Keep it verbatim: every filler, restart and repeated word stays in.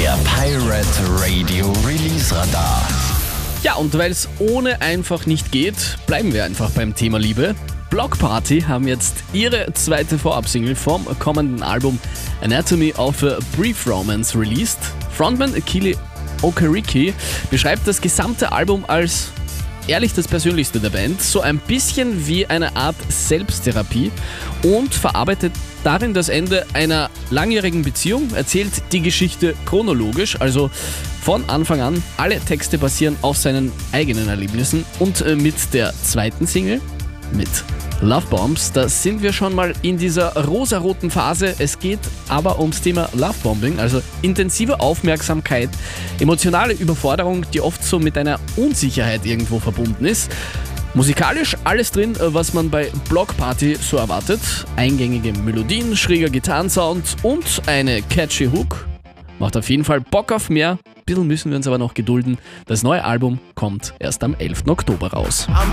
Der Pirate Radio Release Radar. Ja, und weil es ohne einfach nicht geht, bleiben wir einfach beim Thema Liebe. Bloc Party haben jetzt ihre zweite Vorabsingle vom kommenden Album Anatomy of a Brief Romance released. Frontman Akili Okereke beschreibt das gesamte Album als ehrlich das Persönlichste der Band, so ein bisschen wie eine Art Selbsttherapie und verarbeitet darin das Ende einer langjährigen Beziehung, erzählt die Geschichte chronologisch, also von Anfang an. Alle Texte basieren auf seinen eigenen Erlebnissen und mit der zweiten Single, mit Love Bombs, da sind wir schon mal in dieser rosaroten Phase. Es geht aber ums Thema Lovebombing, also intensive Aufmerksamkeit, emotionale Überforderung, die oft so mit einer Unsicherheit irgendwo verbunden ist. Musikalisch alles drin, was man bei Bloc Party so erwartet. Eingängige Melodien, schräger Gitarrensound und eine catchy Hook. Macht auf jeden Fall Bock auf mehr. Ein bisschen müssen wir uns aber noch gedulden. Das neue Album kommt erst am elften Oktober raus.